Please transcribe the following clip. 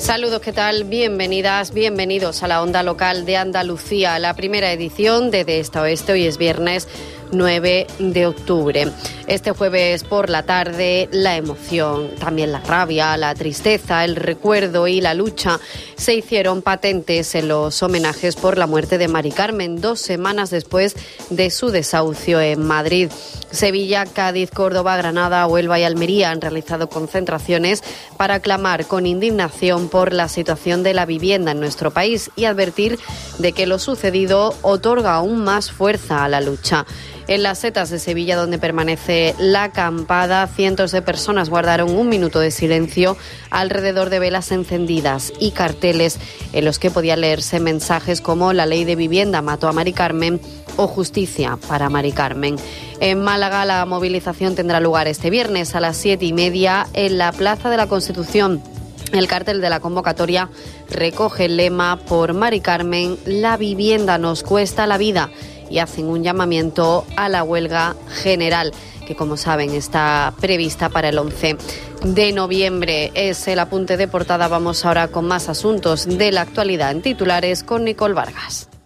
Saludos, ¿qué tal? Bienvenidas, bienvenidos a la Onda Local de Andalucía, la primera edición de Esta Oeste. Hoy es viernes 9 de octubre. Este jueves por la tarde, la emoción, también la rabia, la tristeza, el recuerdo y la lucha se hicieron patentes en los homenajes por la muerte de Mari Carmen, 2 semanas después de su desahucio en Madrid. Sevilla, Cádiz, Córdoba, Granada, Huelva y Almería han realizado concentraciones para clamar con indignación por la situación de la vivienda en nuestro país y advertir de que lo sucedido otorga aún más fuerza a la lucha. En las Setas de Sevilla, donde permanece la acampada, cientos de personas guardaron un minuto de silencio alrededor de velas encendidas y carteles en los que podía leerse mensajes como "La ley de vivienda mató a Mari Carmen" o "Justicia para Mari Carmen". En Málaga, la movilización tendrá lugar este viernes a las 7:30 en la Plaza de la Constitución. El cartel de la convocatoria recoge el lema "Por Mari Carmen, la vivienda nos cuesta la vida", y hacen un llamamiento a la huelga general, que como saben está prevista para el 11 de noviembre. Es el apunte de portada. Vamos ahora con más asuntos de la actualidad en titulares con Nicole Vargas.